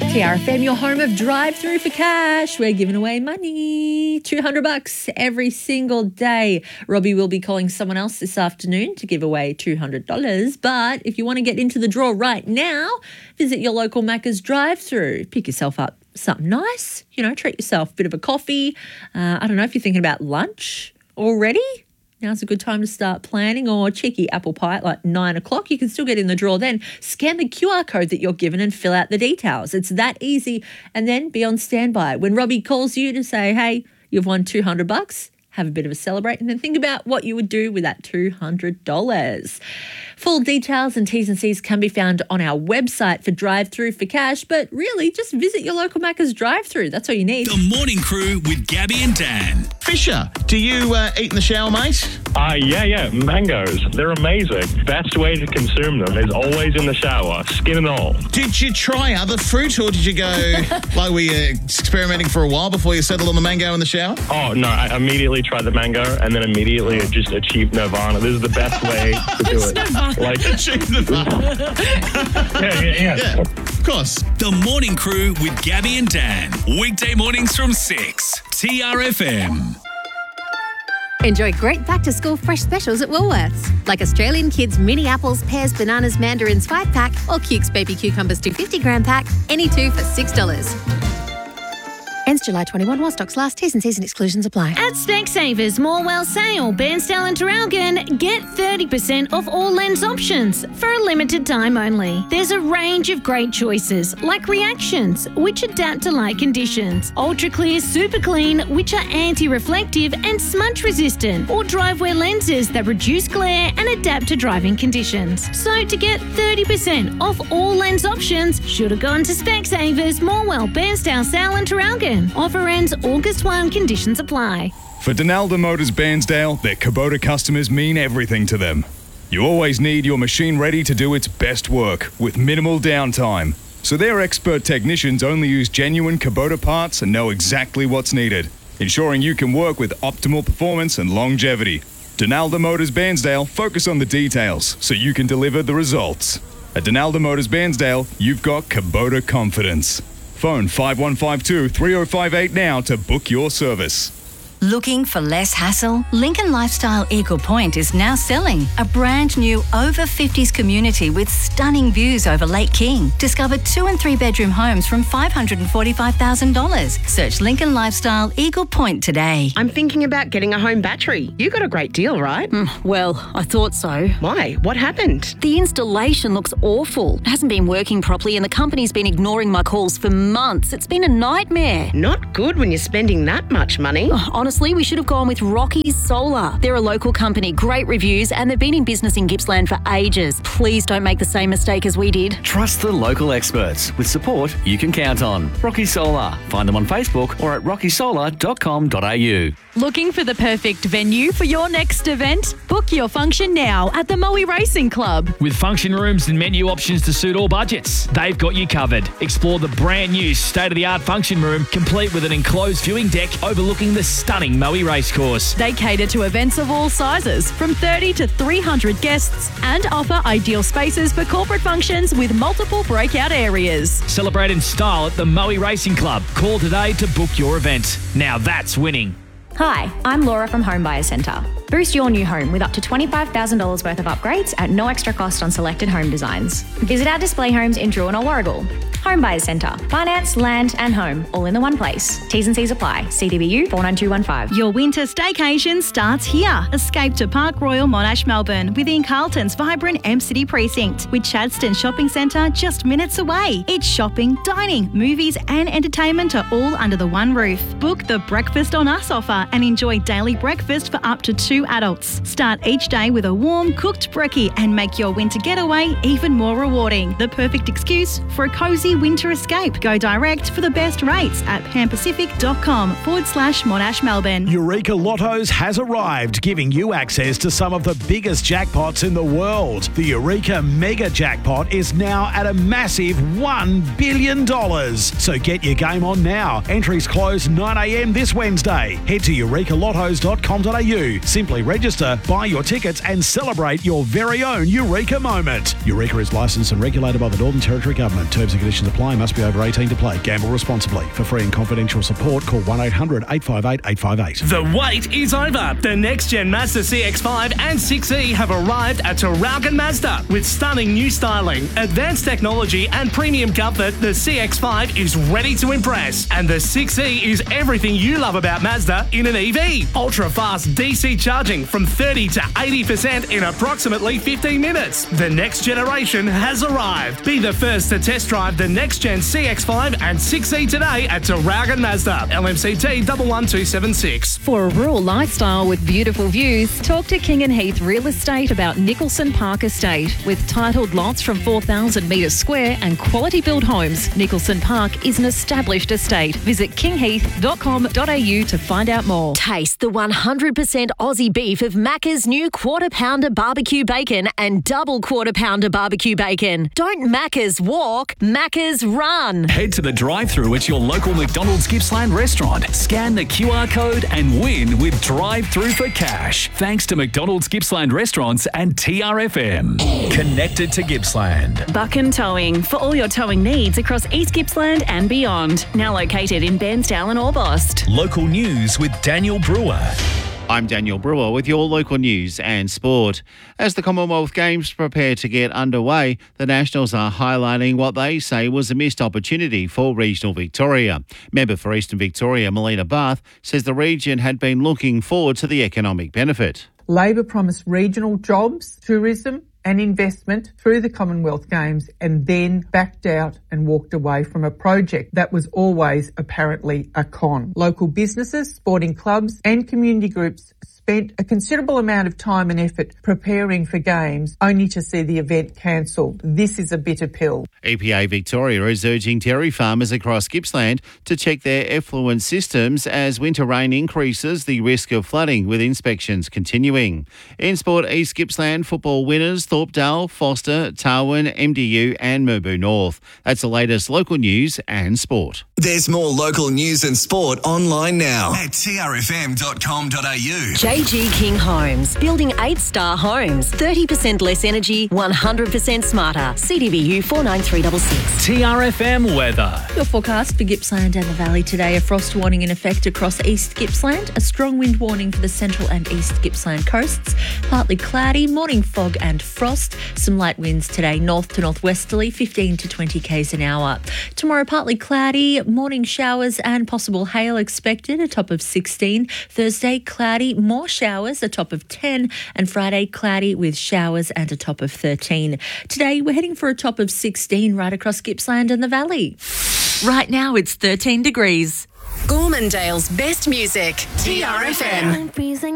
TRFM, your home of drive-through for cash. We're giving away money, $200 every single day. Robbie will be calling someone else this afternoon to give away $200. But if you want to get into the draw right now, visit your local Macca's drive-through. Pick yourself up something nice, treat yourself, a bit of a coffee. I don't know if you're thinking about lunch already. Now's a good time to start planning, or cheeky apple pie at like 9 o'clock. You can still get in the draw then. Scan the QR code that you're given and fill out the details. It's that easy. And then be on standby. When Robbie calls you to say, hey, you've won $200, have a bit of a celebrate, and then think about what you would do with that $200. Full details and T's and C's can be found on our website for Drive-Through for Cash, but really just visit your local Macca's drive-through. That's all you need. The Morning Crew with Gabby and Dan. Fisher, do you eat in the shower, mate? Yeah. Mangoes. They're amazing. Best way to consume them is always in the shower, skin and all. Did you try other fruit, or did you go, like we experimenting for a while before you settled on the mango in the shower? Oh, no, I immediately tried the mango and then immediately just achieved nirvana. This is the best way to do it. Achieved nirvana. Yeah. Of course. The Morning Crew with Gabby and Dan. Weekday mornings from 6. TRFM. Enjoy great back-to-school fresh specials at Woolworths, like Australian Kids mini apples, pears, bananas, mandarins 5-pack or Cukes baby cucumbers 250-gram pack, any two for $6. Ends July 21 while stocks last. T's and C's and exclusions apply. At Specsavers, Morwell Sale, Bairnsdale and Traralgon, get 30% off all lens options for a limited time only. There's a range of great choices, like Reactions, which adapt to light conditions, Ultra Clear Super Clean, which are anti-reflective and smudge resistant, or Drivewear lenses that reduce glare and adapt to driving conditions. So to get 30% off all lens options, should have gone to Specsavers, Morwell, Bairnsdale, Sale and Traralgon. Offer ends August 1. Conditions apply. For Donalda Motors Bairnsdale, their Kubota customers mean everything to them. You always need your machine ready to do its best work with minimal downtime. So their expert technicians only use genuine Kubota parts and know exactly what's needed, ensuring you can work with optimal performance and longevity. Donalda Motors Bairnsdale focus on the details so you can deliver the results. At Donalda Motors Bairnsdale, you've got Kubota confidence. Phone 5152-3058 now to book your service. Looking for less hassle? Lincoln Lifestyle Eagle Point is now selling a brand new over 50s community with stunning views over Lake King. Discover 2 and 3 bedroom homes from $545,000. Search Lincoln Lifestyle Eagle Point today. I'm thinking about getting a home battery. You got a great deal, right? Well, I thought so. Why? What happened? The installation looks awful. It hasn't been working properly and the company's been ignoring my calls for months. It's been a nightmare. Not good when you're spending that much money. Honestly, we should have gone with Rocky's Solar. They're a local company, great reviews, and they've been in business in Gippsland for ages. Please don't make the same mistake as we did. Trust the local experts with support you can count on. Rocky Solar. Find them on Facebook or at rockysolar.com.au. Looking for the perfect venue for your next event? Book your function now at the Moe Racing Club. With function rooms and menu options to suit all budgets, they've got you covered. Explore the brand new state-of-the-art function room, complete with an enclosed viewing deck overlooking the stunning Moe Racecourse. They cater to events of all sizes, from 30 to 300 guests, and offer ideal spaces for corporate functions with multiple breakout areas. Celebrate in style at the Moe Racing Club. Call today to book your event. Now that's winning. Hi, I'm Laura from Home Buyers Centre. Boost your new home with up to $25,000 worth of upgrades at no extra cost on selected home designs. Visit our display homes in Druin or Warragul. Home Buyers Centre. Finance, land and home all in the one place. T's and C's apply. CDBU 49215. Your winter staycation starts here. Escape to Park Royal Monash, Melbourne within Carlton's vibrant M-City precinct with Chadstone Shopping Centre just minutes away. It's shopping, dining, movies and entertainment are all under the one roof. Book the Breakfast on Us offer and enjoy daily breakfast for up to 2 adults. Start each day with a warm, cooked brekkie and make your winter getaway even more rewarding. The perfect excuse for a cosy winter escape. Go direct for the best rates at panpacific.com/Monash Melbourne. Eureka Lottos has arrived, giving you access to some of the biggest jackpots in the world. The Eureka Mega Jackpot is now at a massive $1 billion. So get your game on now. Entries close 9 a.m. this Wednesday. Head to eurekalottos.com.au. Simply register, buy your tickets and celebrate your very own Eureka moment. Eureka is licensed and regulated by the Northern Territory Government. Terms and conditions Conditions apply. Must be over 18 to play. Gamble responsibly. For free and confidential support, call 1-800-858-858. The wait is over. The next-gen Mazda CX-5 and 6E have arrived at Traralgon Mazda. With stunning new styling, advanced technology and premium comfort, the CX-5 is ready to impress. And the 6E is everything you love about Mazda in an EV. Ultra-fast DC charging from 30 to 80% in approximately 15 minutes. The next generation has arrived. Be the first to test drive the next-gen CX-5 and 6E today at Traralgon Mazda. LMCT 11276. For a rural lifestyle with beautiful views, talk to King and Heath Real Estate about Nicholson Park Estate. With titled lots from 4,000 metres square and quality build homes, Nicholson Park is an established estate. Visit kingheath.com.au to find out more. Taste the 100% Aussie beef of Macca's new Quarter Pounder barbecue bacon and double Quarter Pounder barbecue bacon. Don't Macca's walk, Macca's run. Head to the drive-thru at your local McDonald's Gippsland restaurant. Scan the QR code and win with drive-thru for cash. Thanks to McDonald's Gippsland restaurants and TRFM. Connected to Gippsland. Buchan Towing, for all your towing needs across East Gippsland and beyond. Now located in Bairnsdale and Orbost. Local news with Daniel Brewer. I'm Daniel Brewer with your local news and sport. As the Commonwealth Games prepare to get underway, the Nationals are highlighting what they say was a missed opportunity for regional Victoria. Member for Eastern Victoria, Melina Barth, says the region had been looking forward to the economic benefit. Labor promised regional jobs, tourism and investment through the Commonwealth Games and then backed out and walked away from a project that was always apparently a con. Local businesses, sporting clubs and community groups spent a considerable amount of time and effort preparing for games only to see the event cancelled. This is a bitter pill. EPA Victoria is urging dairy farmers across Gippsland to check their effluent systems as winter rain increases the risk of flooding, with inspections continuing. In sport, East Gippsland football winners Thorpedale, Foster, Tarwin, MDU and Murbu North. That's the latest local news and sport. There's more local news and sport online now at trfm.com.au. JG King Homes, building 8-star homes, 30% less energy, 100% smarter. CDBU 49366. TRFM weather. Your forecast for Gippsland and the Valley today. A frost warning in effect across East Gippsland. A strong wind warning for the central and East Gippsland coasts. Partly cloudy, morning fog and frost. Some light winds today, north to northwesterly, 15 to 20 k's an hour. Tomorrow, partly cloudy, morning showers and possible hail expected, a top of 16. Thursday, cloudy, more showers, a top of 10. And Friday, cloudy with showers and a top of 13. Today, we're heading for a top of 16 right across Gippsland and the Valley. Right now, it's 13 degrees. Gormandale's best music, TRFM.